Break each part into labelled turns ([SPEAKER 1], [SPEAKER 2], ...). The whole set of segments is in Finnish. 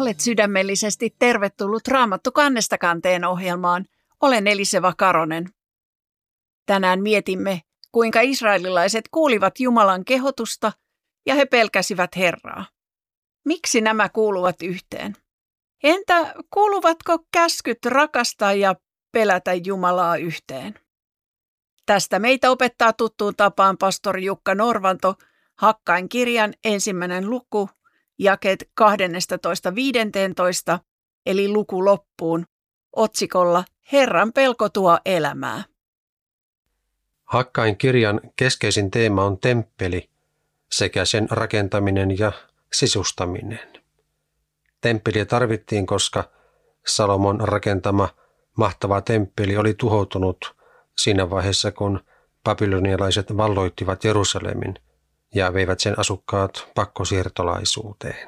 [SPEAKER 1] Olet sydämellisesti tervetullut Raamattu kannesta kanteen ohjelmaan. Olen Eliseva Karonen. Tänään mietimme, kuinka israelilaiset kuulivat Jumalan kehotusta ja he pelkäsivät Herraa. Miksi nämä kuuluvat yhteen? Entä kuuluvatko käskyt rakastaa ja pelätä Jumalaa yhteen? Tästä meitä opettaa tuttuun tapaan pastori Jukka Norvanto, Hakkain kirjan 1. luku, jakeet 12–15, eli luku loppuun, otsikolla Herran pelko tuo elämää.
[SPEAKER 2] Hakkain kirjan keskeisin teema on temppeli sekä sen rakentaminen ja sisustaminen. Temppeliä tarvittiin, koska Salomon rakentama mahtava temppeli oli tuhoutunut siinä vaiheessa, kun babylonialaiset valloittivat Jerusalemin ja veivät sen asukkaat pakkosiirtolaisuuteen.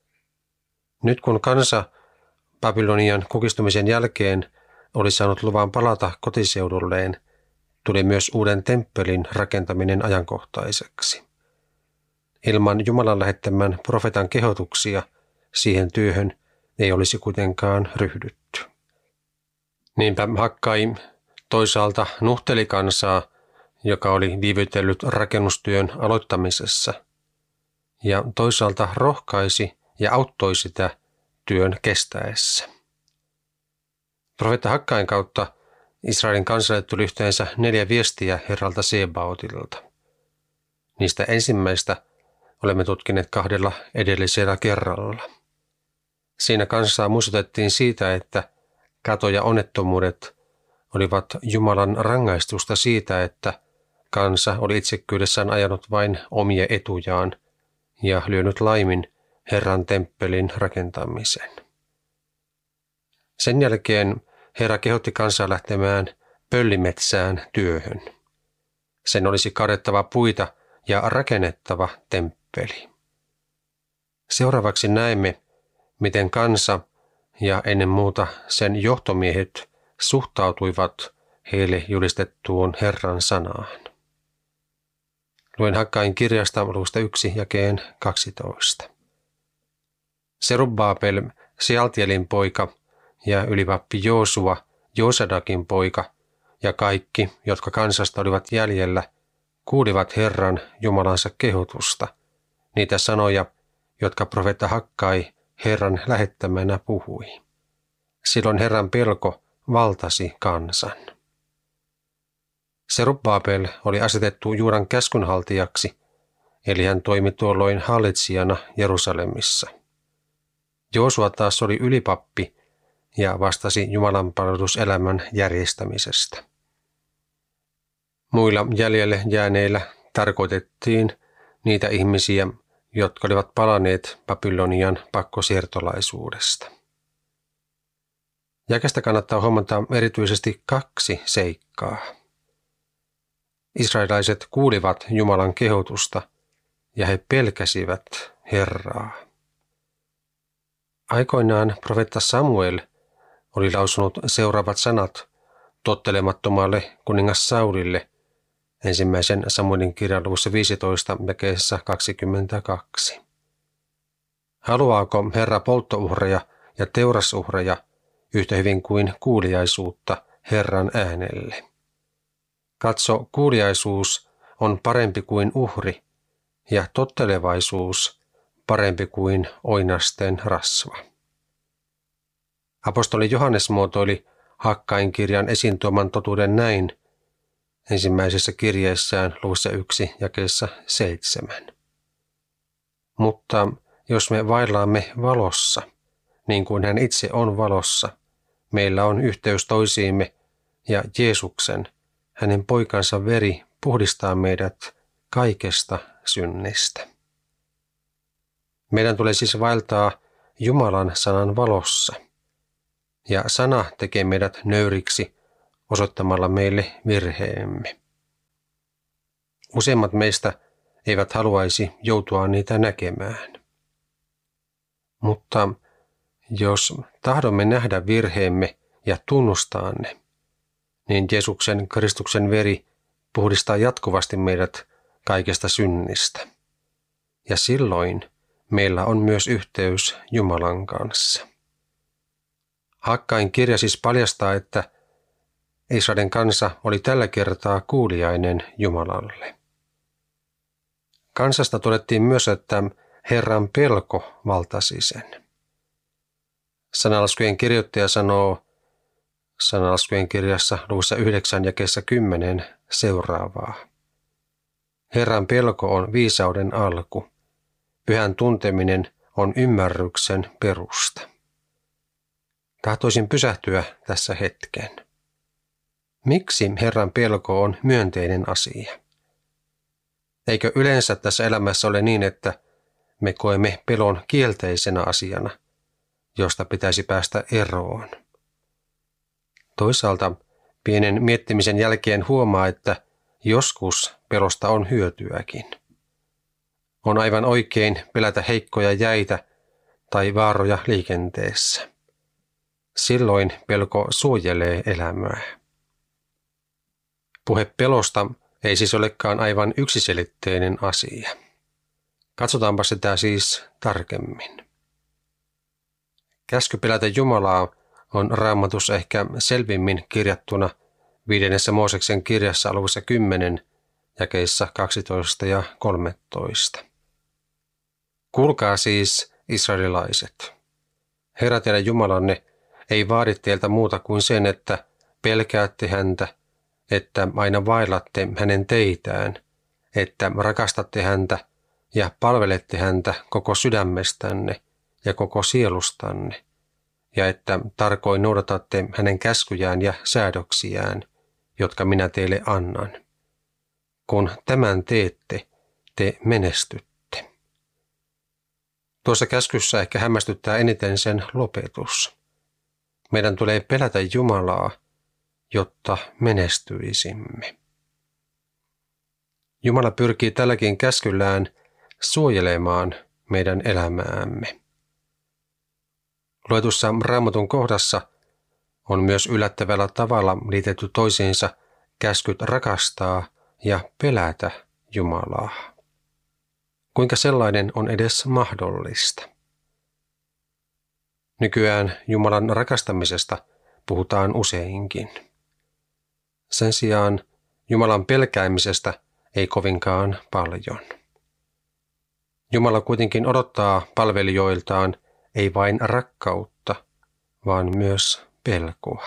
[SPEAKER 2] Nyt kun kansa Babylonian kukistumisen jälkeen oli saanut luvan palata kotiseudulleen, tuli myös uuden temppelin rakentaminen ajankohtaiseksi. Ilman Jumalan lähettämän profeetan kehotuksia siihen työhön ei olisi kuitenkaan ryhdytty. Niinpä Hakkai toisaalta nuhteli kansaa, joka oli viivytellyt rakennustyön aloittamisessa, ja toisaalta rohkaisi ja auttoi sitä työn kestäessä. Profeetta Hakkain kautta Israelin kansalle tuli yhteensä 4 viestiä Herralta Sebaotilta. Niistä ensimmäistä olemme tutkineet 2 edellisellä kerralla. Siinä kansaa muistutettiin siitä, että kato ja onnettomuudet olivat Jumalan rangaistusta siitä, että kansa oli itsekkyydessään ajanut vain omia etujaan ja lyönyt laimin Herran temppelin rakentamisen. Sen jälkeen Herra kehotti kansaa lähtemään pöllimetsään työhön. Sen olisi kadettava puita ja rakennettava temppeli. Seuraavaksi näemme, miten kansa ja ennen muuta sen johtomiehet suhtautuivat heille julistettuun Herran sanaan. Luen Hakkain kirjasta luvusta 1 jakeen 12. Serubbabel, Sealtielin poika, ja ylipappi Joosua, Joosadakin poika, ja kaikki, jotka kansasta olivat jäljellä, kuulivat Herran Jumalansa kehotusta, niitä sanoja, jotka profeetta Hakkai Herran lähettämänä puhui. Silloin Herran pelko valtasi kansan. Serubbabel oli asetettu Juudan käskynhaltijaksi, eli hän toimi tuolloin hallitsijana Jerusalemissa. Joosua taas oli ylipappi ja vastasi Jumalan palveluselämän järjestämisestä. Muilla jäljelle jääneillä tarkoitettiin niitä ihmisiä, jotka olivat palaneet Babylonian pakkosiirtolaisuudesta. Jakeesta kannattaa huomata erityisesti 2 seikkaa. Israelilaiset kuulivat Jumalan kehotusta ja he pelkäsivät Herraa. Aikoinaan profeetta Samuel oli lausunut seuraavat sanat tottelemattomalle kuningas Saulille 1. Samuelin kirjan luvussa 15 jakeessa 22. Haluaako Herra polttouhreja ja teurasuhreja yhtä hyvin kuin kuuliaisuutta Herran äänelle? Katso, kuuliaisuus on parempi kuin uhri ja tottelevaisuus parempi kuin oinasten rasva. Apostoli Johannes muotoili Hakkain kirjan esiin tuoman totuuden näin ensimmäisessä kirjeessään luvussa 1 jakeessa 7. Mutta jos me vaellaamme valossa, niin kuin hän itse on valossa, meillä on yhteys toisiimme ja Jeesuksen, hänen poikansa veri puhdistaa meidät kaikesta synnistä. Meidän tulee siis vaeltaa Jumalan sanan valossa. Ja sana tekee meidät nöyriksi osoittamalla meille virheemme. Useimmat meistä eivät haluaisi joutua niitä näkemään. Mutta jos tahdomme nähdä virheemme ja tunnustaa ne, niin Jeesuksen Kristuksen veri puhdistaa jatkuvasti meidät kaikesta synnistä. Ja silloin meillä on myös yhteys Jumalan kanssa. Hakkain kirja siis paljastaa, että Israelin kansa oli tällä kertaa kuuliainen Jumalalle. Kansasta todettiin myös, että Herran pelko valtasi sen. Sananlaskujen kirjoittaja sanoo Sananlaskujen kirjassa luvussa 9 jakeessa 10 seuraavaa. Herran pelko on viisauden alku. Pyhän tunteminen on ymmärryksen perusta. Tahtoisin pysähtyä tässä hetken. Miksi Herran pelko on myönteinen asia? Eikö yleensä tässä elämässä ole niin, että me koemme pelon kielteisenä asiana, josta pitäisi päästä eroon? Toisaalta pienen miettimisen jälkeen huomaa, että joskus pelosta on hyötyäkin. On aivan oikein pelätä heikkoja jäitä tai vaaroja liikenteessä. Silloin pelko suojelee elämää. Puhe pelosta ei siis olekaan aivan yksiselitteinen asia. Katsotaanpa sitä siis tarkemmin. Käsky pelätä Jumalaa on Raamatussa ehkä selvimmin kirjattuna 5. Mooseksen kirjassa luvussa 10 jakeissa 12 ja 13. Kuulkaa siis, israelilaiset. Herra teidän Jumalanne ei vaadi teiltä muuta kuin sen, että pelkäätte häntä, että aina vaellatte hänen teitään, että rakastatte häntä ja palvelette häntä koko sydämestänne ja koko sielustanne, ja että tarkoin noudatatte hänen käskyjään ja säädöksiään, jotka minä teille annan. Kun tämän teette, te menestytte. Tuossa käskyssä ehkä hämmästyttää eniten sen lopetus. Meidän tulee pelätä Jumalaa, jotta menestyisimme. Jumala pyrkii tälläkin käskyllään suojelemaan meidän elämäämme. Luetussa Raamatun kohdassa on myös yllättävällä tavalla liitetty toisiinsa käskyt rakastaa ja pelätä Jumalaa. Kuinka sellainen on edes mahdollista? Nykyään Jumalan rakastamisesta puhutaan useinkin. Sen sijaan Jumalan pelkäämisestä ei kovinkaan paljon. Jumala kuitenkin odottaa palvelijoiltaan ei vain rakkautta, vaan myös pelkoa.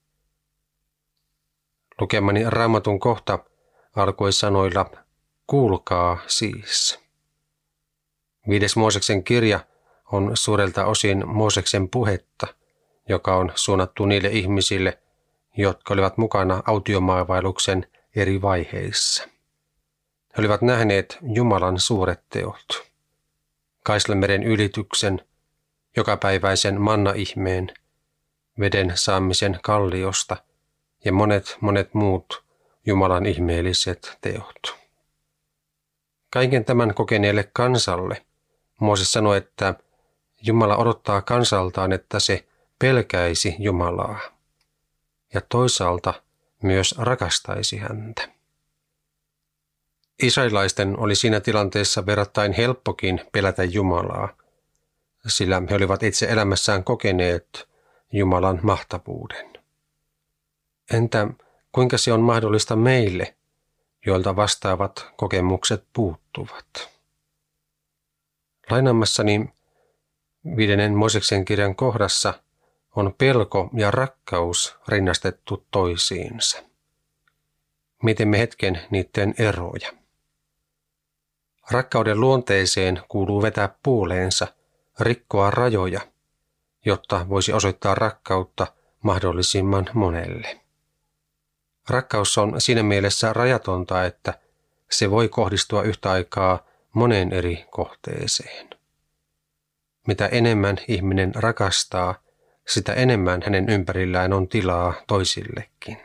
[SPEAKER 2] Lukemani Raamatun kohta alkoi sanoilla, kuulkaa siis. 5. Mooseksen kirja on suurelta osin Mooseksen puhetta, joka on suunnattu niille ihmisille, jotka olivat mukana autiomaavailuksen eri vaiheissa. He olivat nähneet Jumalan suuret teot. Kaislanmeren ylityksen, jokapäiväisen manna-ihmeen, veden saamisen kalliosta ja monet muut Jumalan ihmeelliset teot. Kaiken tämän kokeneelle kansalle Mooses sanoi, että Jumala odottaa kansaltaan, että se pelkäisi Jumalaa ja toisaalta myös rakastaisi häntä. Israelilaisten oli siinä tilanteessa verrattain helppokin pelätä Jumalaa, sillä he olivat itse elämässään kokeneet Jumalan mahtavuuden. Entä kuinka se on mahdollista meille, joilta vastaavat kokemukset puuttuvat? Lainaamassani 5. Mooseksen kirjan kohdassa on pelko ja rakkaus rinnastettu toisiinsa. Mietimme hetken niiden eroja. Rakkauden luonteeseen kuuluu vetää puoleensa, rikkoa rajoja, jotta voisi osoittaa rakkautta mahdollisimman monelle. Rakkaus on siinä mielessä rajatonta, että se voi kohdistua yhtä aikaa moneen eri kohteeseen. Mitä enemmän ihminen rakastaa, sitä enemmän hänen ympärillään on tilaa toisillekin.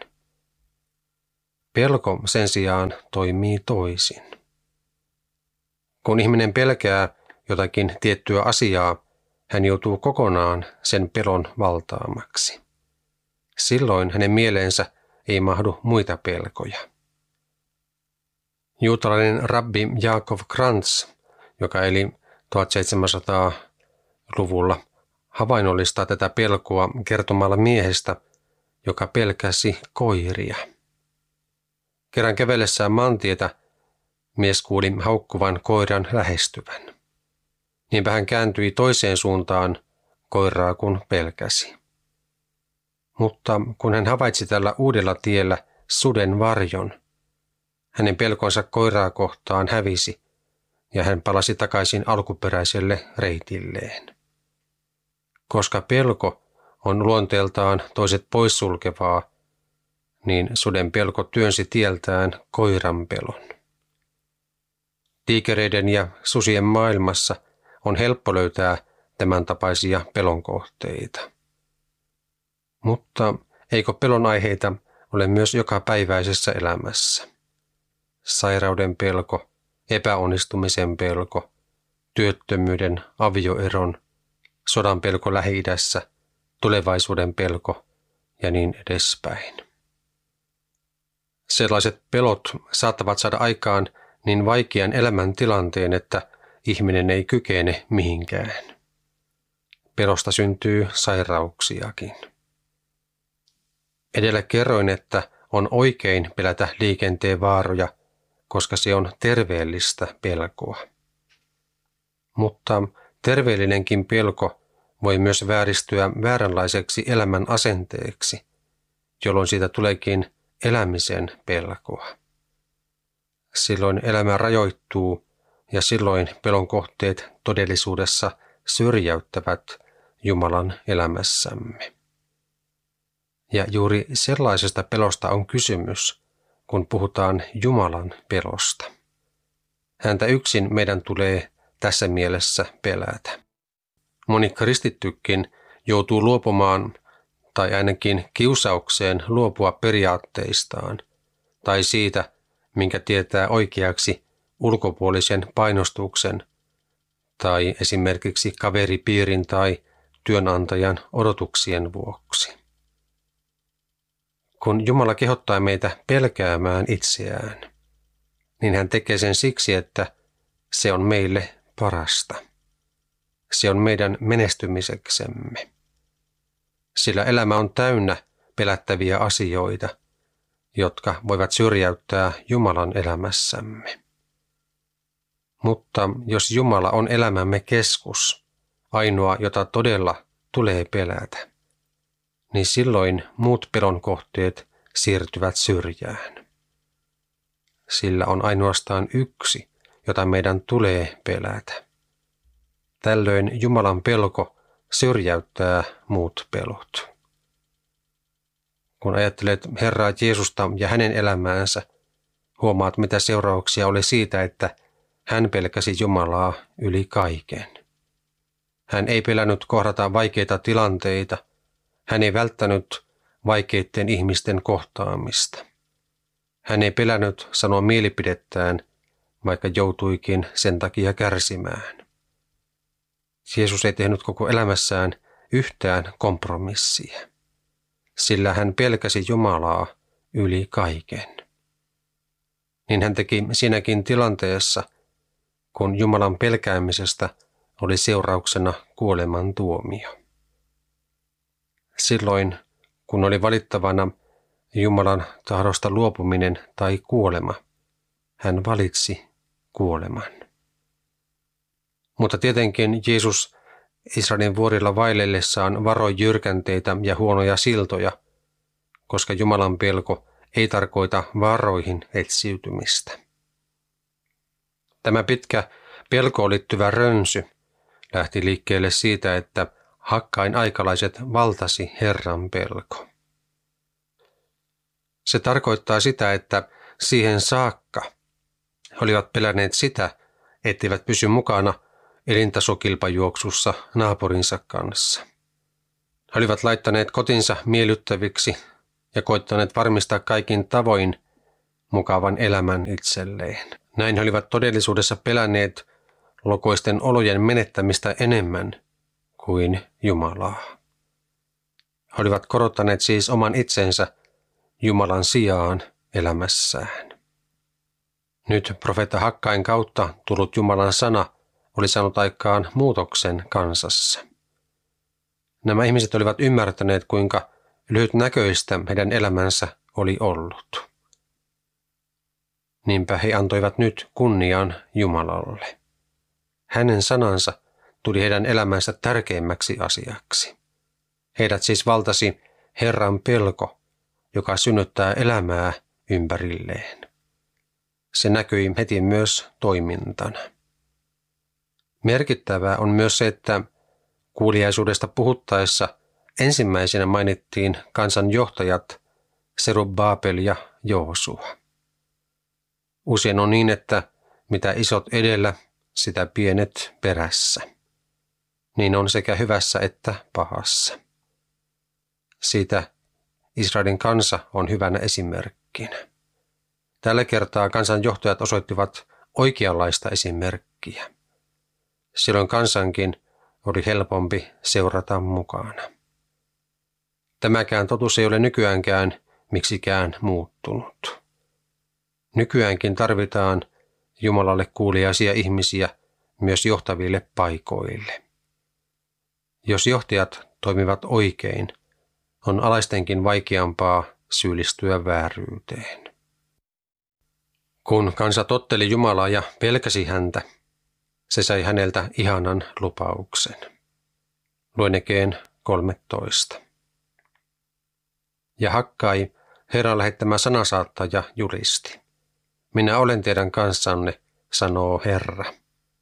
[SPEAKER 2] Pelko sen sijaan toimii toisin. Kun ihminen pelkää jotakin tiettyä asiaa, hän joutuu kokonaan sen pelon valtaamaksi. Silloin hänen mieleensä ei mahdu muita pelkoja. Juutalainen rabbi Jaakov Krantz, joka eli 1700-luvulla havainnollistaa tätä pelkoa kertomalla miehestä, joka pelkäsi koiria. Kerran kävellessään maantietä mies kuuli haukkuvan koiran lähestyvän. Niinpä hän kääntyi toiseen suuntaan koiraa kun pelkäsi. Mutta kun hän havaitsi tällä uudella tiellä suden varjon, hänen pelkonsa koiraa kohtaan hävisi ja hän palasi takaisin alkuperäiselle reitilleen. Koska pelko on luonteeltaan toiset poissulkevaa, niin suden pelko työnsi tieltään koiran pelon. Tiikereiden ja susien maailmassa on helppo löytää tämän tapaisia pelonkohteita. Mutta eikö pelon aiheita ole myös jokapäiväisessä elämässä? Sairauden pelko, epäonnistumisen pelko, työttömyyden, avioeron, sodan pelko Lähi-idässä, tulevaisuuden pelko ja niin edespäin. Sellaiset pelot saattavat saada aikaan niin vaikean elämäntilanteen, että ihminen ei kykene mihinkään. Pelosta syntyy sairauksiakin. Edellä kerroin, että on oikein pelätä liikenteen vaaroja, koska se on terveellistä pelkoa. Mutta terveellinenkin pelko voi myös vääristyä vääränlaiseksi elämän asenteeksi, jolloin siitä tuleekin elämisen pelkoa. Silloin elämä rajoittuu ja silloin pelon kohteet todellisuudessa syrjäyttävät Jumalan elämässämme. Ja juuri sellaisesta pelosta on kysymys, kun puhutaan Jumalan pelosta. Häntä yksin meidän tulee tässä mielessä pelätä. Moni kristittykin joutuu luopumaan tai ainakin kiusaukseen luopua periaatteistaan tai siitä, minkä tietää oikeaksi ulkopuolisen painostuksen tai esimerkiksi kaveripiirin tai työnantajan odotuksien vuoksi. Kun Jumala kehottaa meitä pelkäämään itseään, niin hän tekee sen siksi, että se on meille parasta. Se on meidän menestymiseksemme. Sillä elämä on täynnä pelättäviä asioita, jotka voivat syrjäyttää Jumalan elämässämme. Mutta jos Jumala on elämämme keskus, ainoa, jota todella tulee pelätä, niin silloin muut pelon kohteet siirtyvät syrjään. Sillä on ainoastaan yksi, jota meidän tulee pelätä. Tällöin Jumalan pelko syrjäyttää muut pelot. Kun ajattelet Herraa Jeesusta ja hänen elämäänsä, huomaat mitä seurauksia oli siitä, että hän pelkäsi Jumalaa yli kaiken. Hän ei pelännyt kohdata vaikeita tilanteita. Hän ei välttänyt vaikeiden ihmisten kohtaamista. Hän ei pelännyt sanoa mielipidettään, vaikka joutuikin sen takia kärsimään. Jeesus ei tehnyt koko elämässään yhtään kompromissia, sillä hän pelkäsi Jumalaa yli kaiken. Niin hän teki siinäkin tilanteessa, kun Jumalan pelkäämisestä oli seurauksena kuoleman tuomio. Silloin, kun oli valittavana Jumalan tahdosta luopuminen tai kuolema, hän valitsi kuoleman. Mutta tietenkin Jeesus Israelin vuorilla vaellellessaan varoi jyrkänteitä ja huonoja siltoja, koska Jumalan pelko ei tarkoita vaaroihin etsiytymistä. Tämä pitkä pelkoon liittyvä rönsy lähti liikkeelle siitä, että Hakkain aikalaiset valtasi Herran pelko. Se tarkoittaa sitä, että siihen saakka he olivat pelänneet sitä, etteivät pysy mukana elintasokilpajuoksussa naapurinsa kanssa. He olivat laittaneet kotinsa miellyttäviksi ja koittaneet varmistaa kaikin tavoin mukavan elämän itselleen. Näin he olivat todellisuudessa pelänneet lokoisten olojen menettämistä enemmän kuin Jumalaa. He olivat korottaneet siis oman itsensä Jumalan sijaan elämässään. Nyt profeetta Hakkain kautta tullut Jumalan sana oli saanut aikaan muutoksen kansassa. Nämä ihmiset olivat ymmärtäneet, kuinka lyhytnäköistä heidän elämänsä oli ollut. Niinpä he antoivat nyt kunnian Jumalalle. Hänen sanansa tuli heidän elämänsä tärkeimmäksi asiaksi. Heidät siis valtasi Herran pelko, joka synnyttää elämää ympärilleen. Se näkyi heti myös toimintana. Merkittävää on myös se, että kuuliaisuudesta puhuttaessa ensimmäisenä mainittiin kansan johtajat Serubbabel ja Joosua. Usein on niin, että mitä isot edellä, sitä pienet perässä. Niin on sekä hyvässä että pahassa. Siitä Israelin kansa on hyvänä esimerkkinä. Tällä kertaa kansan johtajat osoittivat oikeanlaista esimerkkiä. Silloin kansankin oli helpompi seurata mukana. Tämäkään totuus ei ole nykyäänkään miksikään muuttunut. Nykyäänkin tarvitaan Jumalalle kuuliaisia ihmisiä myös johtaville paikoille. Jos johtajat toimivat oikein, on alaistenkin vaikeampaa syyllistyä vääryyteen. Kun kansa totteli Jumalaa ja pelkäsi häntä, se sai häneltä ihanan lupauksen. Luenekeen 13. Ja Hakkai, Herran lähettämä sanasaattaja, julisti. Minä olen teidän kanssanne, sanoo Herra.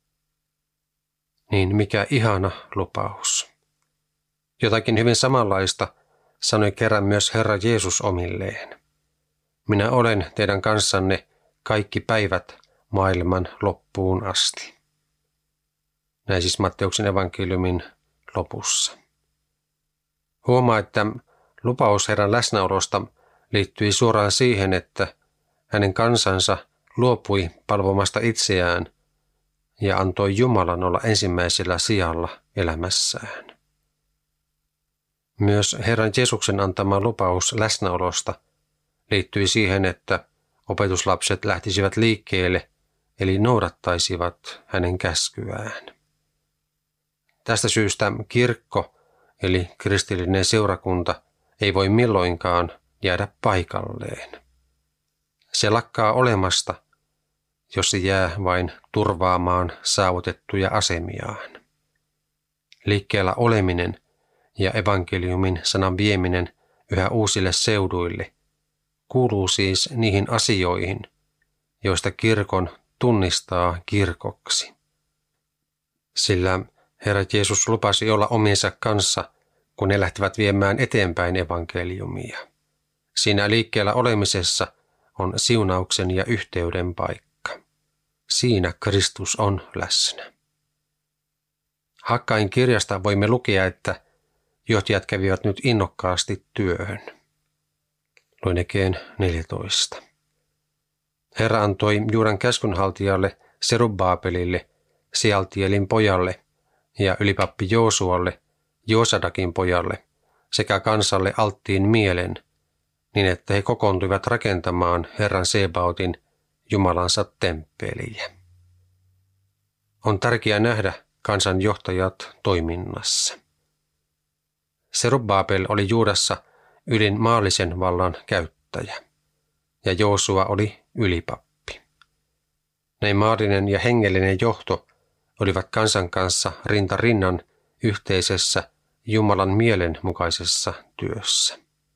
[SPEAKER 2] Niin mikä ihana lupaus. Jotakin hyvin samanlaista sanoi kerran myös Herra Jeesus omilleen. Minä olen teidän kanssanne kaikki päivät maailman loppuun asti. Näin siis Matteuksen evankeliumin lopussa. Huomaa, että lupaus Herran läsnäolosta liittyi suoraan siihen, että hänen kansansa luopui palvomasta itseään ja antoi Jumalan olla ensimmäisellä sijalla elämässään. Myös Herran Jeesuksen antama lupaus läsnäolosta liittyi siihen, että opetuslapset lähtisivät liikkeelle, eli noudattaisivat hänen käskyään. Tästä syystä kirkko, eli kristillinen seurakunta, ei voi milloinkaan jäädä paikalleen. Se lakkaa olemasta, jos se jää vain turvaamaan saavutettuja asemiaan. Liikkeellä oleminen ja evankeliumin sanan vieminen yhä uusille seuduille kuuluu siis niihin asioihin, joista kirkon tunnistaa kirkoksi. Sillä Herra Jeesus lupasi olla omiensa kanssa, kun ne lähtivät viemään eteenpäin evankeliumia. Siinä liikkeellä olemisessa on siunauksen ja yhteyden paikka. Siinä Kristus on läsnä. Hakkain kirjasta voimme lukea, että johtajat kävivät nyt innokkaasti työhön. Luenekeen 14. Herra antoi Juudan käskynhaltijalle Serubbabelille, Sealtielin pojalle ja ylipappi Joosualle, Joosadakin pojalle sekä kansalle alttiin mielen, niin että he kokoontuivat rakentamaan Herran Sebaotin Jumalansa temppeliä. On tärkeää nähdä kansan johtajat toiminnassa. Serubbabel oli Juudassa ylin maallisen vallan käyttäjä, ja Joosua oli ylipappi. Näin maallinen ja hengellinen johto olivat kansan kanssa rinta rinnan yhteisessä Jumalan mielen mukaisessa työssä.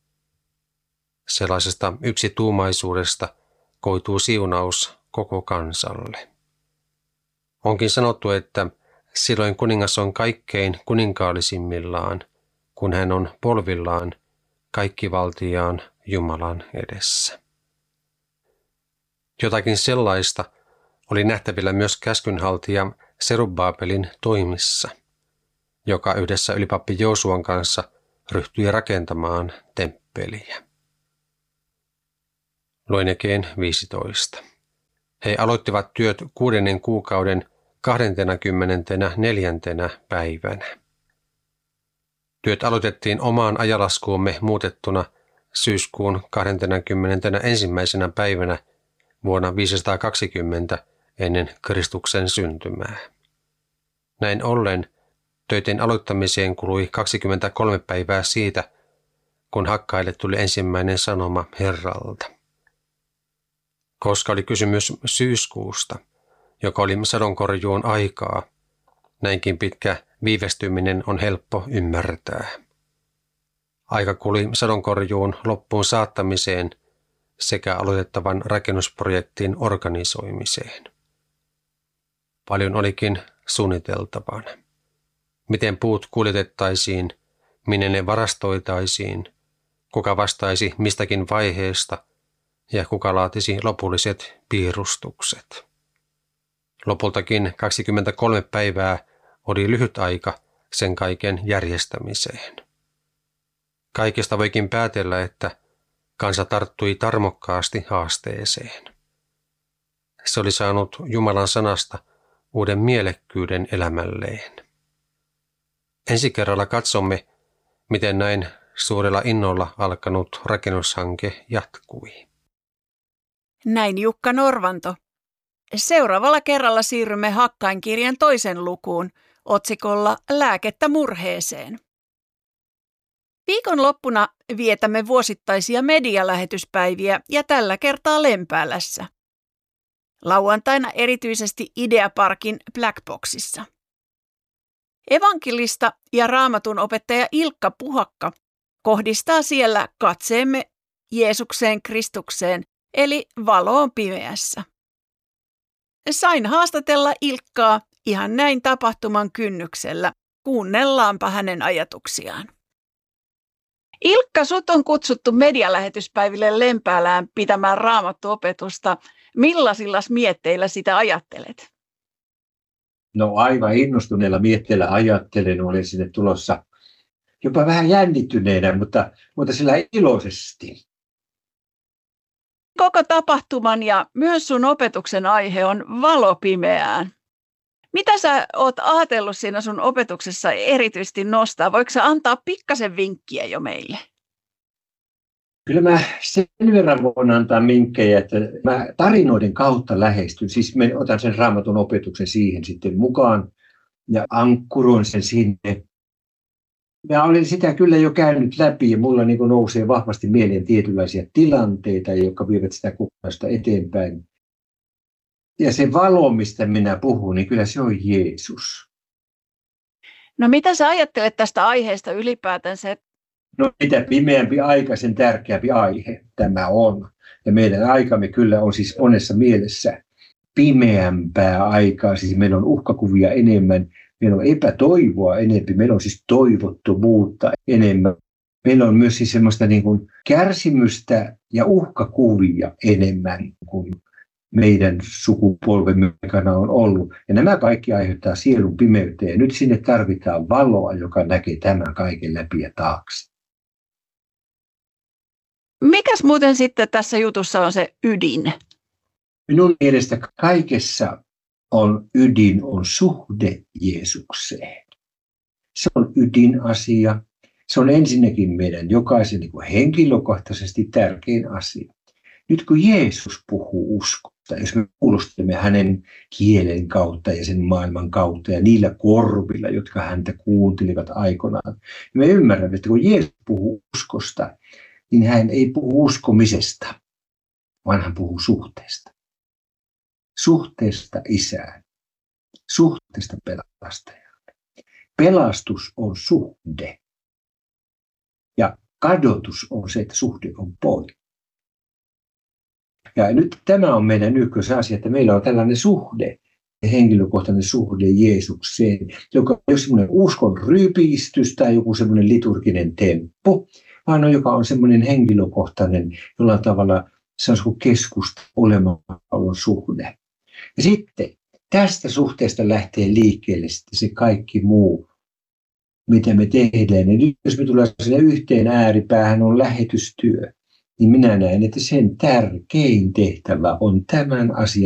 [SPEAKER 2] Sellaisesta yksituumaisuudesta koituu siunaus koko kansalle. Onkin sanottu, että silloin kuningas on kaikkein kuninkaallisimmillaan, kun hän on polvillaan kaikkivaltiaan Jumalan edessä. Jotakin sellaista oli nähtävillä myös käskynhaltija Serubbabelin toimissa, joka yhdessä ylipappi Joosuan kanssa ryhtyi rakentamaan temppeliä. Luenekeen 15. He aloittivat työt 6. kuukauden 24. päivänä. Työt aloitettiin omaan ajalaskuumme muutettuna syyskuun 21. päivänä vuonna 520 ennen Kristuksen syntymää. Näin ollen töiden aloittamiseen kului 23 päivää siitä, kun Hakkaille tuli ensimmäinen sanoma Herralta. Koska oli kysymys syyskuusta, joka oli sadonkorjuun aikaa, näinkin pitkä viivästyminen on helppo ymmärtää. Aika kului sadonkorjuun loppuun saattamiseen sekä aloitettavan rakennusprojektin organisoimiseen. Paljon olikin suunniteltavana. Miten puut kuljetettaisiin, minne ne varastoitaisiin, kuka vastaisi mistäkin vaiheesta ja kuka laatisi lopulliset piirustukset. Lopultakin 23 päivää oli lyhyt aika sen kaiken järjestämiseen. Kaikesta voikin päätellä, että kansa tarttui tarmokkaasti haasteeseen. Se oli saanut Jumalan sanasta uuden mielekkyyden elämälleen. Ensi kerralla katsomme, miten näin suurella innolla alkanut rakennushanke jatkui.
[SPEAKER 1] Näin Jukka Norvanto. Seuraavalla kerralla siirrymme Hakkainkirjan toisen lukuun otsikolla Lääkettä murheeseen. Viikonloppuna vietämme vuosittaisia medialähetyspäiviä ja tällä kertaa Lempäälässä. Lauantaina erityisesti Ideaparkin Blackboxissa. Evankelista ja raamatun opettaja Ilkka Puhakka kohdistaa siellä katseemme Jeesukseen Kristukseen, eli valoon pimeässä. Sain haastatella Ilkkaa ihan näin tapahtuman kynnyksellä. Kuunnellaanpa hänen ajatuksiaan. Ilkka, sut on kutsuttu medialähetyspäiville Lempäälään pitämään raamattuopetusta. Millaisilla mietteillä sitä ajattelet?
[SPEAKER 3] No aivan innostuneella mietteellä ajattelen, olen sinne tulossa jopa vähän jännittyneenä, mutta sillä iloisesti.
[SPEAKER 1] Koko tapahtuman ja myös sun opetuksen aihe on valo pimeään. Mitä sä oot ajatellut siinä sun opetuksessa erityisesti nostaa? Voiko sä antaa pikkasen vinkkiä jo meille?
[SPEAKER 3] Kyllä mä sen verran voin antaa vinkkejä, että mä tarinoiden kautta lähestyn. Siis mä otan sen raamatun opetuksen siihen sitten mukaan ja ankkuroin sen sinne. Mä olen sitä kyllä jo käynyt läpi ja mulla niin kuin nousee vahvasti mieleen tietynlaisia tilanteita, jotka vievät sitä kokonaista eteenpäin. Ja se valo, mistä minä puhun, niin kyllä se on Jeesus.
[SPEAKER 1] No mitä sä ajattelet tästä aiheesta ylipäätänsä?
[SPEAKER 3] No mitä pimeämpi aika, sen tärkeämpi aihe tämä on. Ja meidän aikamme kyllä on siis monessa mielessä pimeämpää aikaa. Siis meillä on uhkakuvia enemmän, meillä on epätoivoa enemmän, meillä on siis toivottomuutta enemmän. Meillä on myös siis semmoista niin kuin kärsimystä ja uhkakuvia enemmän kuin meidän sukupolvemme aikana on ollut. Ja nämä kaikki aiheuttaa sielun pimeyteen. Ja nyt sinne tarvitaan valoa, joka näkee tämän kaiken läpi ja taakse.
[SPEAKER 1] Mikäs muuten sitten tässä jutussa on se ydin?
[SPEAKER 3] Minun mielestä kaikessa ydin on suhde Jeesukseen. Se on ydinasia. Se on ensinnäkin meidän jokaisen niin kuin henkilökohtaisesti tärkein asia. Nyt kun Jeesus puhuu uskosta, jos me kuulostelemme hänen kielen kautta ja sen maailman kautta ja niillä korvilla, jotka häntä kuuntelivat aikoinaan, niin me ymmärrämme, että kun Jeesus puhuu uskosta, niin hän ei puhu uskomisesta, vaan hän puhuu suhteesta. Suhteesta Isään, suhteesta pelastajaan. Pelastus on suhde ja kadotus on se, että suhde on pois. Ja nyt tämä on meidän ykkösasia, että meillä on tällainen suhde, henkilökohtainen suhde Jeesukseen, joka on jo semmoinen uskon rypistys tai joku semmoinen liturginen temppu, vaan joka on semmoinen henkilökohtainen, jollain tavalla sanoisiko keskusta olemassaolon suhde. Ja sitten tästä suhteesta lähtee liikkeelle sitten se kaikki muu, mitä me tehdään. Ja nyt jos me tullaan sinne yhteen ääripäähän on lähetystyö, niin minä näen, että sen tärkein tehtävä on tämän asian